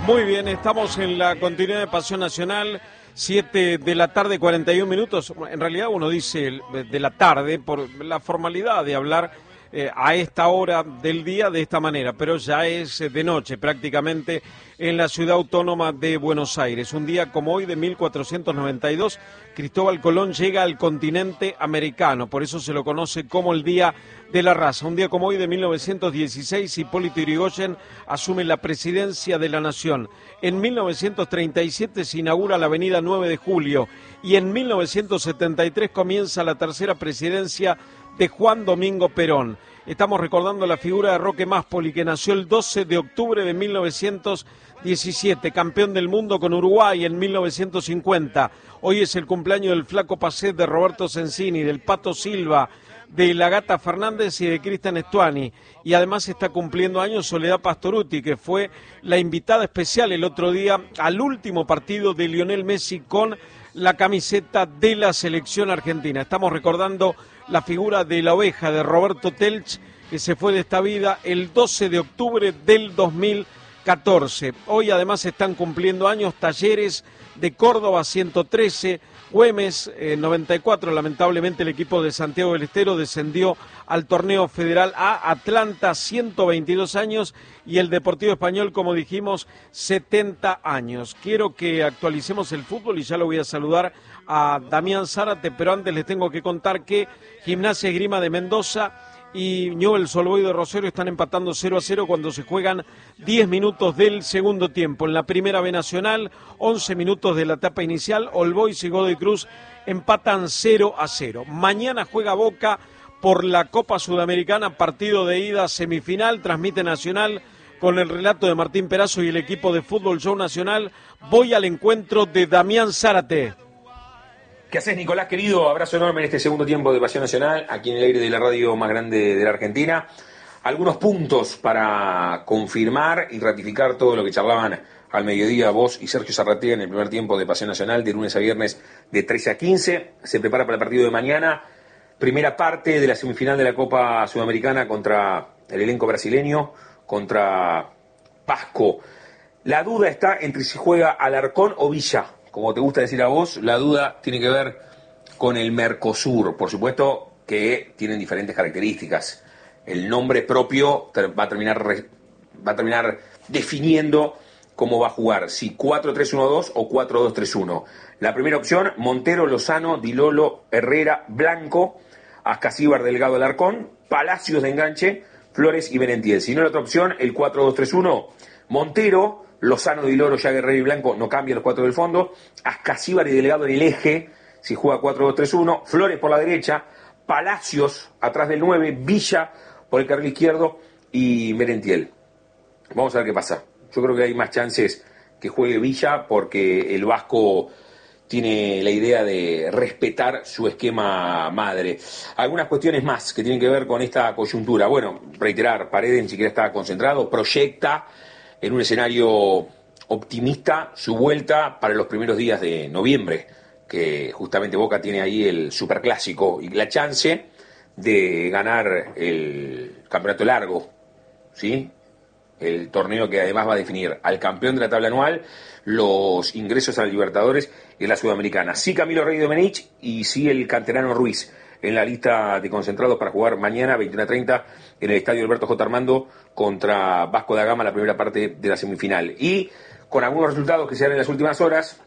Muy bien, estamos en la continuidad de Pasión Nacional, 7 de la tarde, 41 minutos. En realidad uno dice de la tarde por la formalidad de hablar a esta hora del día de esta manera, pero ya es de noche prácticamente en la ciudad autónoma de Buenos Aires. Un día como hoy de 1492, Cristóbal Colón llega al continente americano, por eso se lo conoce como el Día de la Raza. Un día como hoy de 1916, Hipólito Yrigoyen asume la presidencia de la Nación. En 1937 se inaugura la avenida 9 de Julio y en 1973 comienza la tercera presidencia de Juan Domingo Perón. Estamos recordando la figura de Roque Máspoli, que nació el 12 de octubre de 1917, campeón del mundo con Uruguay en 1950. Hoy es el cumpleaños del Flaco Pacet, de Roberto Sensini, del Pato Silva, de la Gata Fernández y de Cristian Estuani. Y además está cumpliendo años Soledad Pastorutti, que fue la invitada especial el otro día al último partido de Lionel Messi con la camiseta de la selección argentina. Estamos recordando la figura de la oveja de Roberto Telch, que se fue de esta vida el 12 de octubre del 2014. Hoy además están cumpliendo años Talleres de Córdoba, 113, Güemes, 94. Lamentablemente el equipo de Santiago del Estero descendió al torneo federal A. Atlanta, 122 años, y el Deportivo Español, como dijimos, 70 años. Quiero que actualicemos el fútbol y ya lo voy a saludar a Damián Zárate, pero antes les tengo que contar que Gimnasia Esgrima de Mendoza y Newell's Old Boys de Rosario están empatando 0-0 cuando se juegan 10 minutos del segundo tiempo. En la primera B Nacional, 11 minutos de la etapa inicial, Old Boys y Godoy Cruz empatan 0-0. Mañana juega Boca por la Copa Sudamericana, partido de ida semifinal, transmite Nacional con el relato de Martín Perazo y el equipo de Fútbol Show Nacional. Voy al encuentro de Damián Zárate. ¿Qué haces, Nicolás, querido? Abrazo enorme en este segundo tiempo de Pasión Nacional, aquí en el aire de la radio más grande de la Argentina. Algunos puntos para confirmar y ratificar todo lo que charlaban al mediodía vos y Sergio Zarratea en el primer tiempo de Pasión Nacional, de lunes a viernes de 13 a 15. Se prepara para el partido de mañana, primera parte de la semifinal de la Copa Sudamericana contra el elenco brasileño, contra Vasco. La duda está entre si juega Alarcón o Villa. Como te gusta decir a vos, la duda tiene que ver con el Mercosur. Por supuesto que tienen diferentes características. El nombre propio va a terminar definiendo cómo va a jugar, si 4-3-1-2 o 4-2-3-1. La primera opción, Montero, Lozano, Di Lolo, Herrera, Blanco, Ascasíbar, Delgado, Alarcón, Palacios de enganche, Flores y Merentiel. Si no, la otra opción, el 4-2-3-1, Montero, Lozano, Di Loro, ya Guerrero y Blanco no cambian los cuatro del fondo. Ascasíbar y Delgado en el eje, si juega 4-2-3-1. Flores por la derecha, Palacios atrás del 9, Villa por el carril izquierdo y Merentiel. Vamos a ver qué pasa. Yo creo que hay más chances que juegue Villa porque el Vasco tiene la idea de respetar su esquema madre. Algunas cuestiones más que tienen que ver con esta coyuntura. Bueno, reiterar, Paredes ni siquiera está concentrado, proyecta en un escenario optimista su vuelta para los primeros días de noviembre, que justamente Boca tiene ahí el superclásico y la chance de ganar el campeonato largo, ¿sí? El torneo que además va a definir al campeón de la tabla anual, los ingresos a la Libertadores y la Sudamericana. Sí Camilo Rey Domenech y sí el canterano Ruiz en la lista de concentrados para jugar mañana 21:30 en el estadio Alberto J. Armando contra Vasco da Gama, la primera parte de la semifinal. Y con algunos resultados que se dan en las últimas horas,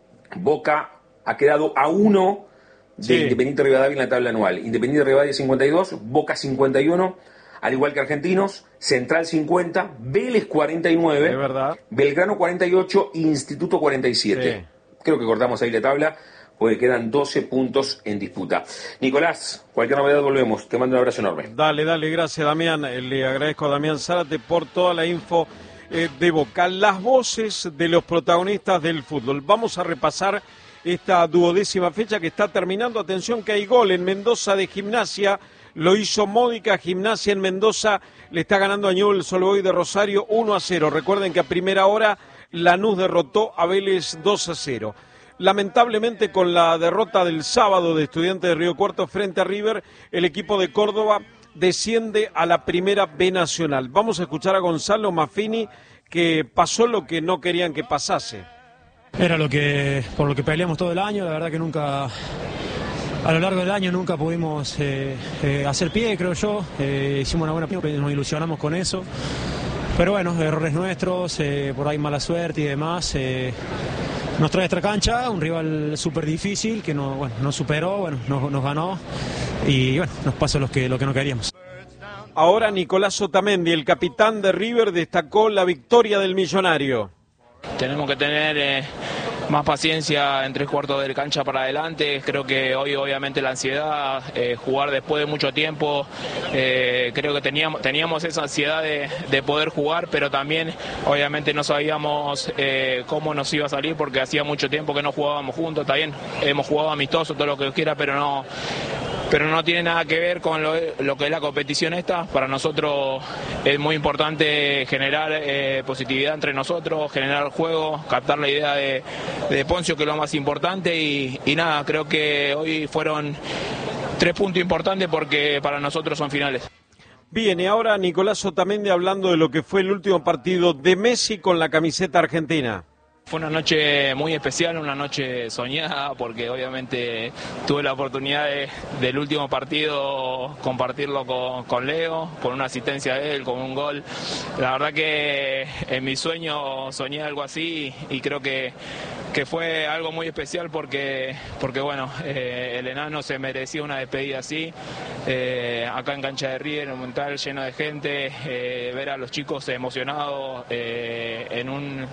Boca ha quedado a 1 de Independiente Rivadavia en la tabla anual. Independiente Rivadavia 52, Boca 51, al igual que Argentinos, Central 50, Vélez 49, ¿de verdad? Belgrano 48, Instituto 47. Sí. Creo que cortamos ahí la tabla, porque quedan 12 puntos en disputa. Nicolás, cualquier novedad volvemos. Te mando un abrazo enorme. Dale, gracias Damián. Le agradezco a Damián Zárate por toda la info de Boca. Las voces de los protagonistas del fútbol. Vamos a repasar esta 12ª fecha que está terminando. Atención que hay gol en Mendoza de Gimnasia. Lo hizo Módica. Gimnasia en Mendoza le está ganando a Newell's Old Boys de Rosario 1-0. Recuerden que a primera hora Lanús derrotó a Vélez 2-0. Lamentablemente, con la derrota del sábado de Estudiantes de Río Cuarto frente a River, el equipo de Córdoba desciende a la primera B Nacional. Vamos a escuchar a Gonzalo Maffini, que pasó lo que no querían que pasase. Era por lo que peleamos todo el año, la verdad que nunca, a lo largo del año nunca pudimos hacer pie, creo yo. Hicimos una buena pie, nos ilusionamos con eso. Pero bueno, errores nuestros, por ahí mala suerte y demás. Nos trae esta cancha, un rival súper difícil que nos superó, nos ganó y bueno, nos pasó lo que no queríamos. Ahora Nicolás Otamendi, el capitán de River, destacó la victoria del Millonario. Tenemos que tener más paciencia en 3/4 del cancha para adelante. Creo que hoy obviamente la ansiedad, jugar después de mucho tiempo, creo que teníamos esa ansiedad de poder jugar, pero también obviamente no sabíamos cómo nos iba a salir porque hacía mucho tiempo que no jugábamos juntos. También hemos jugado amistoso, todo lo que quiera, pero no tiene nada que ver con lo que es la competición esta. Para nosotros es muy importante generar positividad entre nosotros, generar el juego, captar la idea de Poncio, que es lo más importante, y nada, creo que hoy fueron 3 puntos importantes porque para nosotros son finales. Bien, y ahora Nicolás Otamendi hablando de lo que fue el último partido de Messi con la camiseta argentina. Fue una noche muy especial, una noche soñada, porque obviamente tuve la oportunidad del último partido compartirlo con Leo, con una asistencia de él, con un gol. La verdad que en mi sueño soñé algo así y creo que fue algo muy especial porque bueno, el enano se merecía una despedida así. Acá en cancha de River, en un Monumental lleno de gente, ver a los chicos emocionados en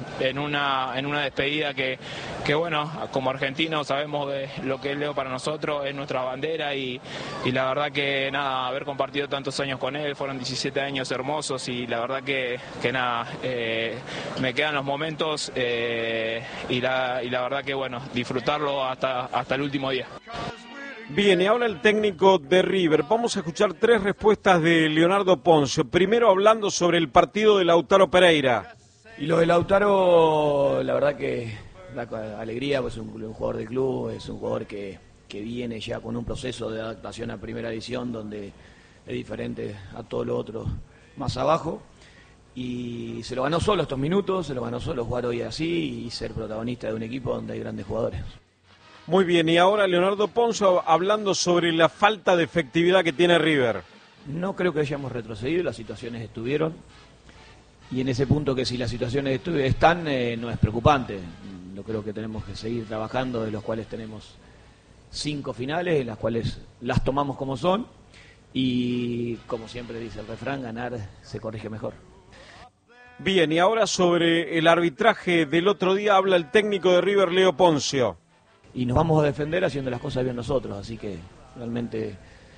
una despedida que bueno, como argentinos sabemos de lo que es Leo para nosotros, es nuestra bandera y la verdad que nada, haber compartido tantos años con él, fueron 17 años hermosos y la verdad que nada, me quedan los momentos y la verdad que bueno, disfrutarlo hasta el último día. Bien, y ahora el técnico de River. Vamos a escuchar 3 respuestas de Leonardo Poncio. Primero hablando sobre el partido de Lautaro Pereira. Y lo de Lautaro, la verdad que da alegría, pues es un jugador del club, es un jugador que viene ya con un proceso de adaptación a primera división donde es diferente a todo lo otro más abajo. Y se lo ganó solo estos minutos, se lo ganó solo jugar hoy así y ser protagonista de un equipo donde hay grandes jugadores. Muy bien, y ahora Leonardo Poncio hablando sobre la falta de efectividad que tiene River. No creo que hayamos retrocedido, las situaciones estuvieron. Y en ese punto que si las situaciones están, no es preocupante. Yo creo que tenemos que seguir trabajando, de los cuales tenemos 5 finales, en las cuales las tomamos como son. Y como siempre dice el refrán, ganar se corrige mejor. Bien, y ahora sobre el arbitraje del otro día habla el técnico de River, Leo Poncio. Y nos vamos a defender haciendo las cosas bien nosotros, así que realmente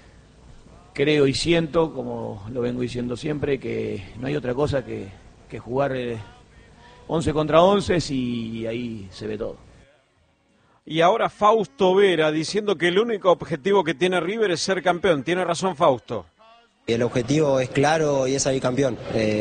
creo y siento, como lo vengo diciendo siempre, que no hay otra cosa que jugar 11 contra 11 y ahí se ve todo. Y ahora Fausto Vera diciendo que el único objetivo que tiene River es ser campeón. ¿Tiene razón Fausto? El objetivo es claro y es salir campeón.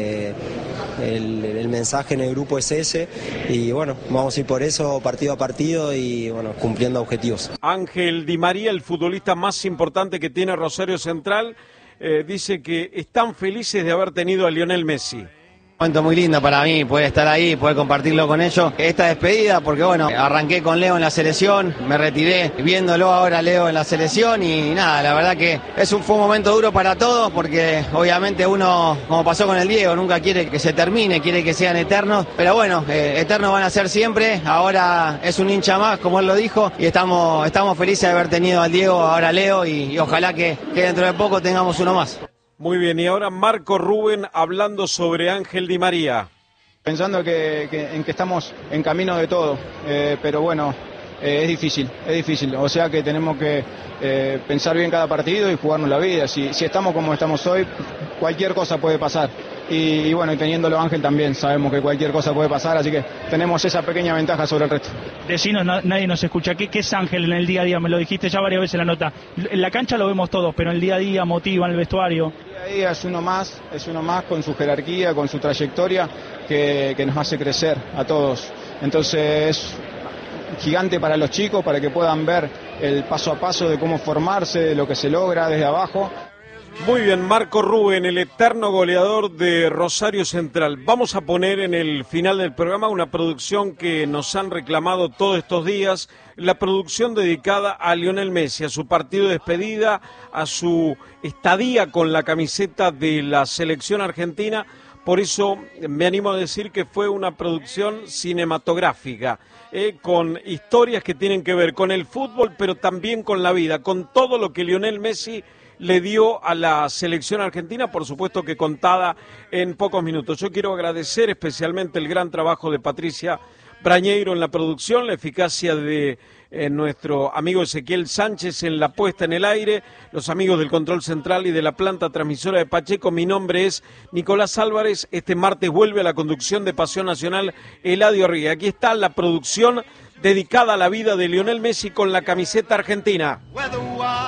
El mensaje en el grupo es ese y bueno, vamos a ir por eso partido a partido y bueno, cumpliendo objetivos. Ángel Di María, el futbolista más importante que tiene Rosario Central, dice que están felices de haber tenido a Lionel Messi. Un momento muy lindo para mí, poder estar ahí, poder compartirlo con ellos. Esta despedida, porque bueno, arranqué con Leo en la selección, me retiré viéndolo ahora Leo en la selección y nada, la verdad que fue un momento duro para todos porque obviamente uno, como pasó con el Diego, nunca quiere que se termine, quiere que sean eternos, pero bueno, eternos van a ser siempre, ahora es un hincha más, como él lo dijo, y estamos felices de haber tenido al Diego, ahora Leo y ojalá que dentro de poco tengamos uno más. Muy bien, y ahora Marco Rubén hablando sobre Ángel Di María. Pensando que estamos en camino de todo, pero bueno, es difícil, o sea que tenemos que pensar bien cada partido y jugarnos la vida. Si estamos como estamos hoy, cualquier cosa puede pasar. Y bueno, y teniéndolo Ángel también sabemos que cualquier cosa puede pasar, así que tenemos esa pequeña ventaja sobre el resto. Decinos, nadie nos escucha. ¿Qué es Ángel en el día a día? Me lo dijiste ya varias veces en la nota. En la cancha lo vemos todos, pero en el día a día motiva en el vestuario. El día a día es uno más con su jerarquía, con su trayectoria, que nos hace crecer a todos. Entonces es gigante para los chicos, para que puedan ver el paso a paso de cómo formarse, de lo que se logra desde abajo. Muy bien, Marco Rubén, el eterno goleador de Rosario Central. Vamos a poner en el final del programa una producción que nos han reclamado todos estos días, la producción dedicada a Lionel Messi, a su partido de despedida, a su estadía con la camiseta de la selección argentina. Por eso me animo a decir que fue una producción cinematográfica, con historias que tienen que ver con el fútbol, pero también con la vida, con todo lo que Lionel Messi le dio a la selección argentina, por supuesto que contada en pocos minutos. Yo quiero agradecer especialmente el gran trabajo de Patricia Brañeiro en la producción, la eficacia de nuestro amigo Ezequiel Sánchez en la puesta en el aire, los amigos del control central y de la planta transmisora de Pacheco. Mi nombre es Nicolás Álvarez. Este martes vuelve a la conducción de Pasión Nacional Eladio Ríos. Aquí está la producción dedicada a la vida de Lionel Messi con la camiseta argentina.